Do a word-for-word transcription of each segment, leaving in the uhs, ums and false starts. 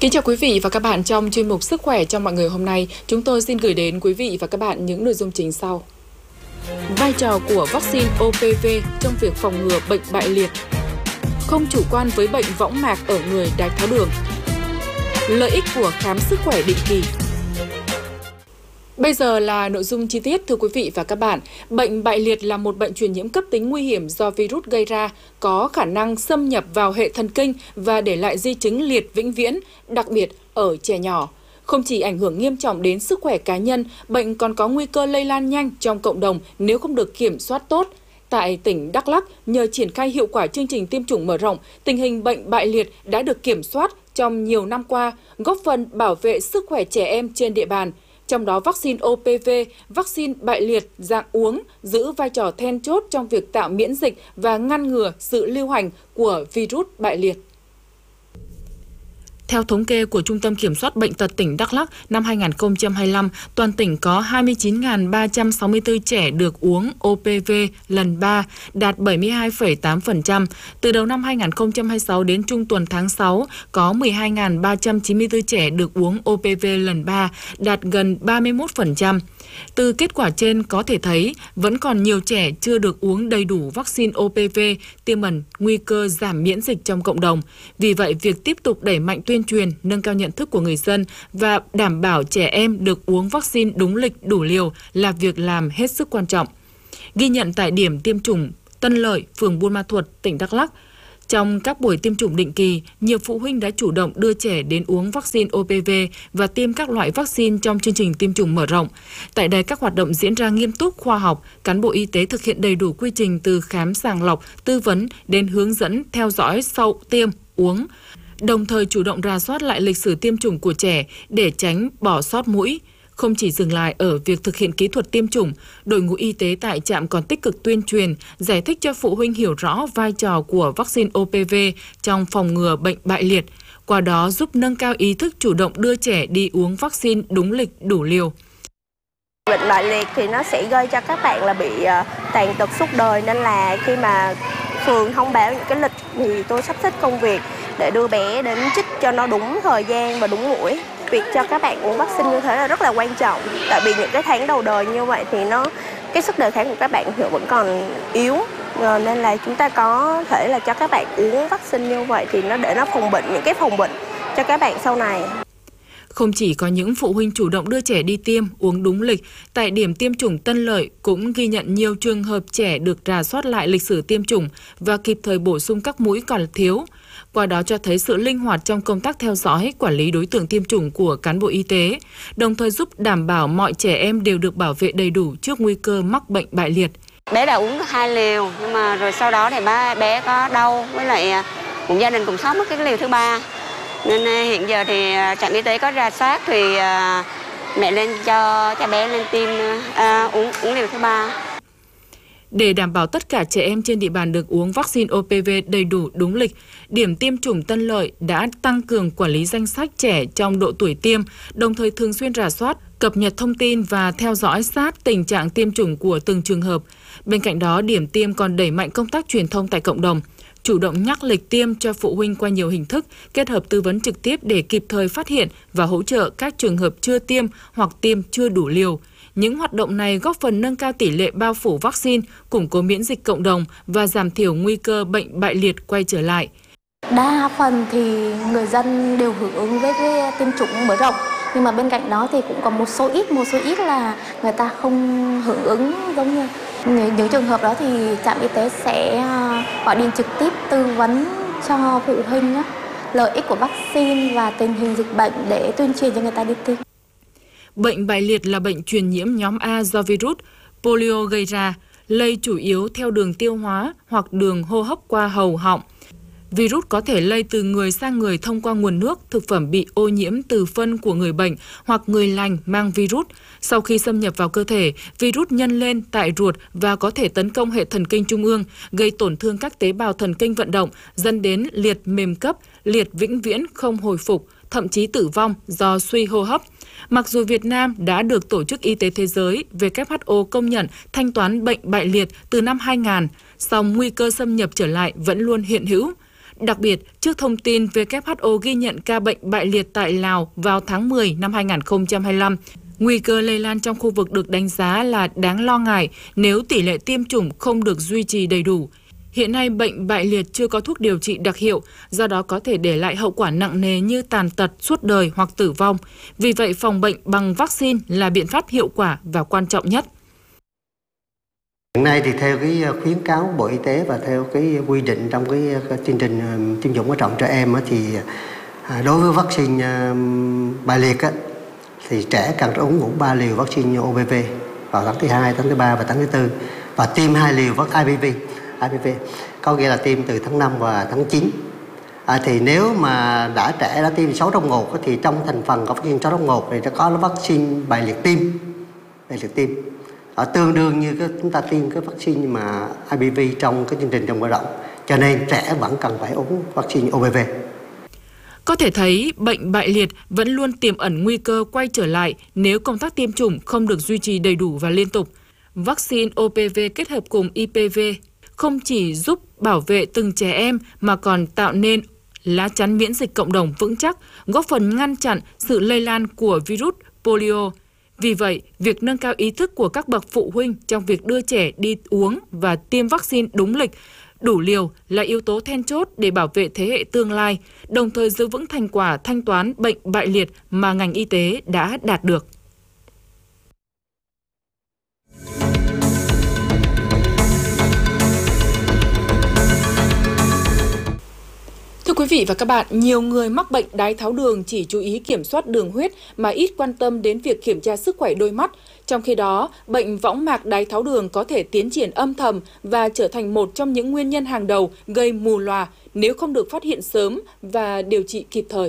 Kính chào quý vị và các bạn. Trong chuyên mục Sức khỏe cho mọi người hôm nay, chúng tôi xin gửi đến quý vị và các bạn những nội dung chính sau. Vai trò của vaccine ô pê vê trong việc phòng ngừa bệnh bại liệt. Không chủ quan với bệnh võng mạc ở người đái tháo đường. Lợi ích của khám sức khỏe định kỳ. Bây giờ là nội dung chi tiết, thưa quý vị và các bạn. Bệnh bại liệt là một bệnh truyền nhiễm cấp tính nguy hiểm do virus gây ra, có khả năng xâm nhập vào hệ thần kinh và để lại di chứng liệt vĩnh viễn, đặc biệt ở trẻ nhỏ. Không chỉ ảnh hưởng nghiêm trọng đến sức khỏe cá nhân, bệnh còn có nguy cơ lây lan nhanh trong cộng đồng nếu không được kiểm soát tốt. Tại tỉnh Đắk Lắk, nhờ triển khai hiệu quả chương trình tiêm chủng mở rộng, tình hình bệnh bại liệt đã được kiểm soát trong nhiều năm qua, góp phần bảo vệ sức khỏe trẻ em trên địa bàn. Trong đó, vaccine ô pê vê, vaccine bại liệt dạng uống, giữ vai trò then chốt trong việc tạo miễn dịch và ngăn ngừa sự lưu hành của virus bại liệt. Theo thống kê của Trung tâm Kiểm soát Bệnh tật tỉnh Đắk Lắk, năm hai nghìn không trăm hai mươi lăm, toàn tỉnh có hai mươi chín nghìn ba trăm sáu mươi tư trẻ được uống ô pê vê lần ba, đạt bảy mươi hai phẩy tám phần trăm. Từ đầu năm hai nghìn không trăm hai mươi sáu đến trung tuần tháng sáu, có mười hai nghìn ba trăm chín mươi tư trẻ được uống ô pê vê lần ba, đạt gần ba mươi mốt phần trăm. Từ kết quả trên có thể thấy, vẫn còn nhiều trẻ chưa được uống đầy đủ vaccine ô pê vê, tiềm ẩn nguy cơ giảm miễn dịch trong cộng đồng. Vì vậy, việc tiếp tục đẩy mạnh tuyên truyền, nâng cao nhận thức của người dân và đảm bảo trẻ em được uống vaccine đúng lịch đủ liều là việc làm hết sức quan trọng. Ghi nhận tại điểm tiêm chủng Tân Lợi, phường Buôn Ma Thuột, tỉnh Đắk Lắk, trong các buổi tiêm chủng định kỳ, nhiều phụ huynh đã chủ động đưa trẻ đến uống vaccine ô pê vê và tiêm các loại vaccine trong chương trình tiêm chủng mở rộng. Tại đây, các hoạt động diễn ra nghiêm túc, khoa học, cán bộ y tế thực hiện đầy đủ quy trình từ khám sàng lọc, tư vấn đến hướng dẫn theo dõi sau tiêm, uống, đồng thời chủ động rà soát lại lịch sử tiêm chủng của trẻ để tránh bỏ sót mũi. Không chỉ dừng lại ở việc thực hiện kỹ thuật tiêm chủng, đội ngũ y tế tại trạm còn tích cực tuyên truyền, giải thích cho phụ huynh hiểu rõ vai trò của vaccine ô pê vê trong phòng ngừa bệnh bại liệt, qua đó giúp nâng cao ý thức chủ động đưa trẻ đi uống vaccine đúng lịch đủ liều. Bệnh bại liệt thì nó sẽ gây cho các bạn là bị tàn tật suốt đời, nên là khi mà phường thông báo những cái lịch thì tôi sắp xếp công việc để đưa bé đến chích cho nó đúng thời gian và đúng mũi. Việc cho các bạn uống vaccine như thế là rất là quan trọng, tại vì những cái tháng đầu đời như vậy thì nó cái sức đề kháng của các bạn hiện vẫn còn yếu, nên là chúng ta có thể là cho các bạn uống vaccine như vậy thì nó để nó phòng bệnh, những cái phòng bệnh cho các bạn sau này. Không chỉ có những phụ huynh chủ động đưa trẻ đi tiêm, uống đúng lịch, tại điểm tiêm chủng Tân Lợi cũng ghi nhận nhiều trường hợp trẻ được rà soát lại lịch sử tiêm chủng và kịp thời bổ sung các mũi còn thiếu. Qua đó cho thấy sự linh hoạt trong công tác theo dõi, quản lý đối tượng tiêm chủng của cán bộ y tế, đồng thời giúp đảm bảo mọi trẻ em đều được bảo vệ đầy đủ trước nguy cơ mắc bệnh bại liệt. Bé đã uống hai liều, nhưng mà rồi sau đó thì ba bé có đau, với lại cũng gia đình cũng sót mất cái liều thứ ba. Nên hiện giờ thì trạm y tế có rà soát thì mẹ lên cho cho bé lên tiêm à, uống uống liều thứ ba. Để đảm bảo tất cả trẻ em trên địa bàn được uống vaccine ô pê vê đầy đủ đúng lịch, điểm tiêm chủng Tân Lợi đã tăng cường quản lý danh sách trẻ trong độ tuổi tiêm, đồng thời thường xuyên rà soát, cập nhật thông tin và theo dõi sát tình trạng tiêm chủng của từng trường hợp. Bên cạnh đó, điểm tiêm còn đẩy mạnh công tác truyền thông tại cộng đồng, chủ động nhắc lịch tiêm cho phụ huynh qua nhiều hình thức, kết hợp tư vấn trực tiếp để kịp thời phát hiện và hỗ trợ các trường hợp chưa tiêm hoặc tiêm chưa đủ liều. Những hoạt động này góp phần nâng cao tỷ lệ bao phủ vaccine, củng cố miễn dịch cộng đồng và giảm thiểu nguy cơ bệnh bại liệt quay trở lại. Đa phần thì người dân đều hưởng ứng với cái tiêm chủng mở rộng, nhưng mà bên cạnh đó thì cũng có một số ít, một số ít là người ta không hưởng ứng. Giống như những trường hợp đó thì trạm y tế sẽ gọi điện trực tiếp tư vấn cho phụ huynh lợi ích của vaccine và tình hình dịch bệnh để tuyên truyền cho người ta đi tiêm. Bệnh bại liệt là bệnh truyền nhiễm nhóm A do virus polio gây ra, lây chủ yếu theo đường tiêu hóa hoặc đường hô hấp qua hầu họng. Virus có thể lây từ người sang người thông qua nguồn nước, thực phẩm bị ô nhiễm từ phân của người bệnh hoặc người lành mang virus. Sau khi xâm nhập vào cơ thể, virus nhân lên tại ruột và có thể tấn công hệ thần kinh trung ương, gây tổn thương các tế bào thần kinh vận động, dẫn đến liệt mềm cấp, liệt vĩnh viễn không hồi phục, thậm chí tử vong do suy hô hấp. Mặc dù Việt Nam đã được Tổ chức Y tế Thế giới W H O công nhận thanh toán bệnh bại liệt từ năm hai nghìn, song nguy cơ xâm nhập trở lại vẫn luôn hiện hữu. Đặc biệt, trước thông tin W H O ghi nhận ca bệnh bại liệt tại Lào vào tháng mười năm hai nghìn không trăm hai mươi lăm, nguy cơ lây lan trong khu vực được đánh giá là đáng lo ngại nếu tỷ lệ tiêm chủng không được duy trì đầy đủ. Hiện nay, bệnh bại liệt chưa có thuốc điều trị đặc hiệu, do đó có thể để lại hậu quả nặng nề như tàn tật, suốt đời hoặc tử vong. Vì vậy, phòng bệnh bằng vaccine là biện pháp hiệu quả và quan trọng nhất. Hiện nay thì theo cái khuyến cáo Bộ Y tế và theo cái quy định trong cái chương trình tiêm chủng mở rộng trẻ em thì đối với vaccine bại liệt thì trẻ cần uống đủ ba liều vaccine O P V vào tháng thứ hai, tháng thứ ba và tháng thứ tư và tiêm hai liều vaccine I P V. I P V có nghĩa là tiêm từ tháng năm và tháng chín. À, thì nếu mà đã trẻ đã tiêm sáu trong một thì trong thành phần của vaccine sáu trong một thì nó có vaccine bại liệt tiêm, bại liệt tiêm. Ở tương đương như cái, chúng ta tiêm cái vaccine mà I P V trong cái chương trình tiêm mở rộng, cho nên trẻ vẫn cần phải uống vaccine O P V. Có thể thấy, bệnh bại liệt vẫn luôn tiềm ẩn nguy cơ quay trở lại nếu công tác tiêm chủng không được duy trì đầy đủ và liên tục. Vaccine O P V kết hợp cùng I P V không chỉ giúp bảo vệ từng trẻ em mà còn tạo nên lá chắn miễn dịch cộng đồng vững chắc, góp phần ngăn chặn sự lây lan của virus polio. Vì vậy, việc nâng cao ý thức của các bậc phụ huynh trong việc đưa trẻ đi uống và tiêm vaccine đúng lịch, đủ liều là yếu tố then chốt để bảo vệ thế hệ tương lai, đồng thời giữ vững thành quả thanh toán bệnh bại liệt mà ngành y tế đã đạt được. Thưa quý vị và các bạn, nhiều người mắc bệnh đái tháo đường chỉ chú ý kiểm soát đường huyết mà ít quan tâm đến việc kiểm tra sức khỏe đôi mắt. Trong khi đó, bệnh võng mạc đái tháo đường có thể tiến triển âm thầm và trở thành một trong những nguyên nhân hàng đầu gây mù lòa nếu không được phát hiện sớm và điều trị kịp thời.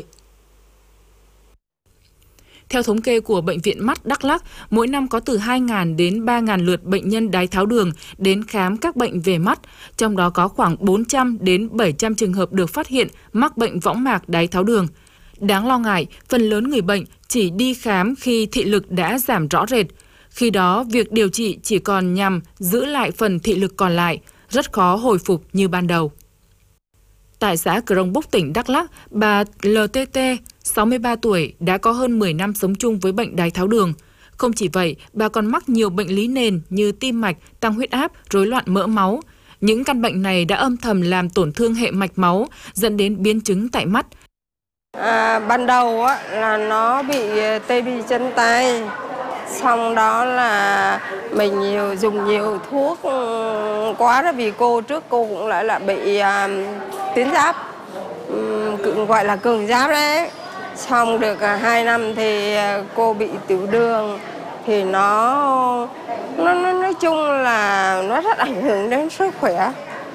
Theo thống kê của Bệnh viện Mắt Đắk Lắk, mỗi năm có từ hai nghìn đến ba nghìn lượt bệnh nhân đái tháo đường đến khám các bệnh về mắt, trong đó có khoảng bốn trăm đến bảy trăm trường hợp được phát hiện mắc bệnh võng mạc đái tháo đường. Đáng lo ngại, phần lớn người bệnh chỉ đi khám khi thị lực đã giảm rõ rệt. Khi đó, việc điều trị chỉ còn nhằm giữ lại phần thị lực còn lại, rất khó hồi phục như ban đầu. Tại xã Crong Búc, tỉnh Đắk Lắk, bà lờ tê tê, sáu mươi ba tuổi, đã có hơn mười năm sống chung với bệnh đái tháo đường. Không chỉ vậy, bà còn mắc nhiều bệnh lý nền như tim mạch, tăng huyết áp, rối loạn mỡ máu. Những căn bệnh này đã âm thầm làm tổn thương hệ mạch máu, dẫn đến biến chứng tại mắt. À, ban đầu á, là nó bị tê bì chân tay, xong đó là mình nhiều dùng nhiều thuốc quá đó, vì cô trước cô cũng lại là bị à, tuyến giáp, um, gọi là cường giáp đấy. Xong được à, hai năm thì cô bị tiểu đường, thì nó, nó, nó nói chung là nó rất ảnh hưởng đến sức khỏe,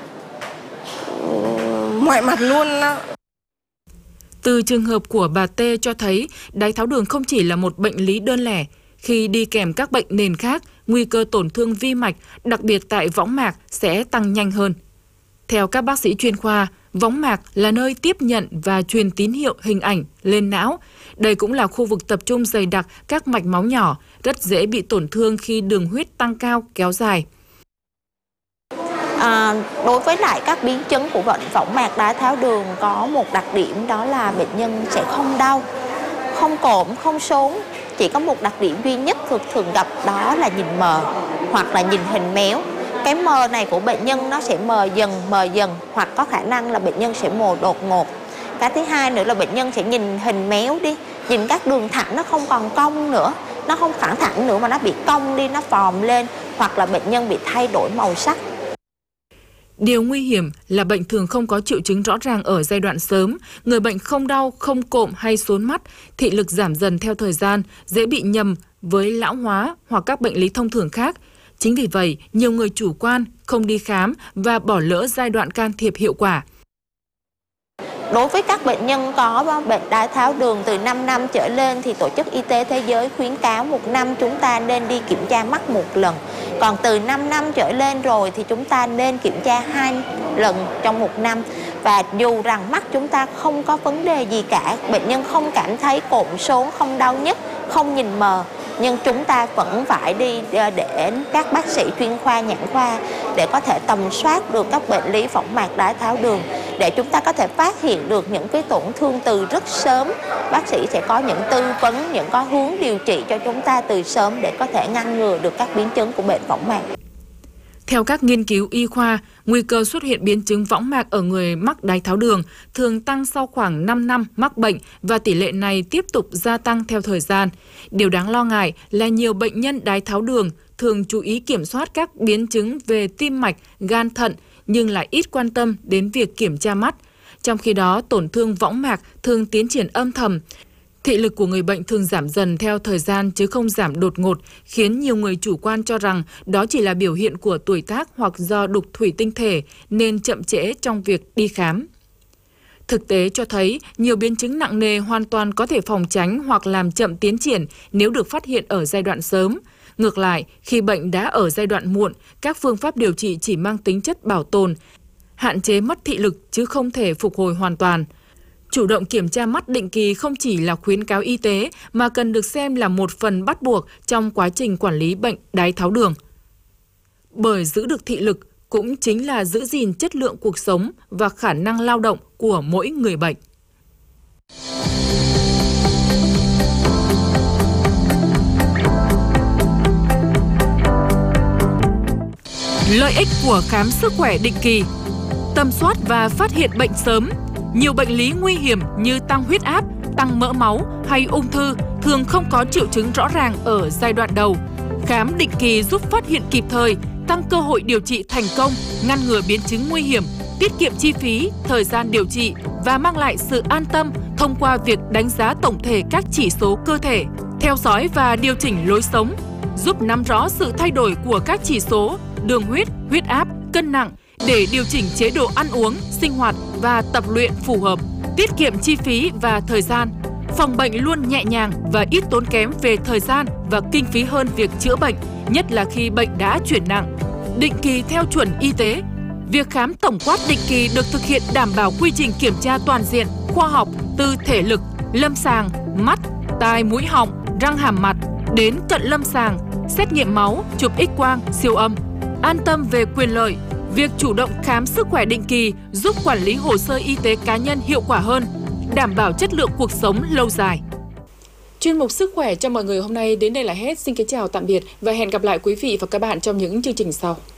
mọi mặt luôn đó. Từ trường hợp của bà T cho thấy đái tháo đường không chỉ là một bệnh lý đơn lẻ, khi đi kèm các bệnh nền khác, nguy cơ tổn thương vi mạch, đặc biệt tại võng mạc sẽ tăng nhanh hơn. Theo các bác sĩ chuyên khoa, võng mạc là nơi tiếp nhận và truyền tín hiệu hình ảnh lên não. Đây cũng là khu vực tập trung dày đặc các mạch máu nhỏ, rất dễ bị tổn thương khi đường huyết tăng cao kéo dài. À, đối với lại các biến chứng của bệnh võng mạc đái tháo đường có một đặc điểm, đó là bệnh nhân sẽ không đau, không cộm, không sốn. Chỉ có một đặc điểm duy nhất thường thường gặp, đó là nhìn mờ hoặc là nhìn hình méo. Cái mờ này của bệnh nhân nó sẽ mờ dần, mờ dần, hoặc có khả năng là bệnh nhân sẽ mờ đột ngột. Cái thứ hai nữa là bệnh nhân sẽ nhìn hình méo đi, nhìn các đường thẳng nó không còn cong nữa, nó không thẳng thẳng nữa mà nó bị cong đi, nó phòm lên, hoặc là bệnh nhân bị thay đổi màu sắc. Điều nguy hiểm là bệnh thường không có triệu chứng rõ ràng ở giai đoạn sớm, người bệnh không đau, không cộm hay sốn mắt, thị lực giảm dần theo thời gian, dễ bị nhầm với lão hóa hoặc các bệnh lý thông thường khác. Chính vì vậy, nhiều người chủ quan, không đi khám và bỏ lỡ giai đoạn can thiệp hiệu quả. Đối với các bệnh nhân có bệnh đái tháo đường từ năm năm trở lên thì Tổ chức Y tế Thế giới khuyến cáo một năm chúng ta nên đi kiểm tra mắt một lần. Còn từ năm năm trở lên rồi thì chúng ta nên kiểm tra hai lần trong một năm. Và dù rằng mắt chúng ta không có vấn đề gì cả, bệnh nhân không cảm thấy cộm sốn, không đau nhức, không nhìn mờ, nhưng chúng ta vẫn phải đi để các bác sĩ chuyên khoa nhãn khoa để có thể tầm soát được các bệnh lý võng mạc đái tháo đường. để chúng ta có thể phát hiện được những cái tổn thương từ rất sớm. Bác sĩ sẽ có những tư vấn, những có hướng điều trị cho chúng ta từ sớm để có thể ngăn ngừa được các biến chứng của bệnh võng mạc. Theo các nghiên cứu y khoa, nguy cơ xuất hiện biến chứng võng mạc ở người mắc đái tháo đường thường tăng sau khoảng năm năm mắc bệnh và tỷ lệ này tiếp tục gia tăng theo thời gian. Điều đáng lo ngại là nhiều bệnh nhân đái tháo đường thường chú ý kiểm soát các biến chứng về tim mạch, gan thận nhưng lại ít quan tâm đến việc kiểm tra mắt. Trong khi đó, tổn thương võng mạc thường tiến triển âm thầm. Thị lực của người bệnh thường giảm dần theo thời gian chứ không giảm đột ngột, khiến nhiều người chủ quan cho rằng đó chỉ là biểu hiện của tuổi tác hoặc do đục thủy tinh thể nên chậm trễ trong việc đi khám. Thực tế cho thấy nhiều biến chứng nặng nề hoàn toàn có thể phòng tránh hoặc làm chậm tiến triển nếu được phát hiện ở giai đoạn sớm. Ngược lại, khi bệnh đã ở giai đoạn muộn, các phương pháp điều trị chỉ mang tính chất bảo tồn, hạn chế mất thị lực chứ không thể phục hồi hoàn toàn. Chủ động kiểm tra mắt định kỳ không chỉ là khuyến cáo y tế mà cần được xem là một phần bắt buộc trong quá trình quản lý bệnh đái tháo đường. Bởi giữ được thị lực cũng chính là giữ gìn chất lượng cuộc sống và khả năng lao động của mỗi người bệnh. Lợi ích của khám sức khỏe định kỳ: tầm soát và phát hiện bệnh sớm. Nhiều bệnh lý nguy hiểm như tăng huyết áp, tăng mỡ máu hay ung thư thường không có triệu chứng rõ ràng ở giai đoạn đầu. Khám định kỳ giúp phát hiện kịp thời, tăng cơ hội điều trị thành công, ngăn ngừa biến chứng nguy hiểm, tiết kiệm chi phí, thời gian điều trị và mang lại sự an tâm thông qua việc đánh giá tổng thể các chỉ số cơ thể, theo dõi và điều chỉnh lối sống, giúp nắm rõ sự thay đổi của các chỉ số đường huyết, huyết áp, cân nặng để điều chỉnh chế độ ăn uống, sinh hoạt và tập luyện phù hợp, tiết kiệm chi phí và thời gian. Phòng bệnh luôn nhẹ nhàng và ít tốn kém về thời gian và kinh phí hơn việc chữa bệnh, nhất là khi bệnh đã chuyển nặng. Định kỳ theo chuẩn y tế. Việc khám tổng quát định kỳ được thực hiện đảm bảo quy trình kiểm tra toàn diện, khoa học từ thể lực, lâm sàng, mắt, tai, mũi họng, răng hàm mặt đến cận lâm sàng, xét nghiệm máu, chụp X-quang, siêu âm. An tâm về quyền lợi. Việc chủ động khám sức khỏe định kỳ giúp quản lý hồ sơ y tế cá nhân hiệu quả hơn, đảm bảo chất lượng cuộc sống lâu dài. Chuyên mục Sức khỏe cho mọi người hôm nay đến đây là hết. Xin kính chào tạm biệt và hẹn gặp lại quý vị và các bạn trong những chương trình sau.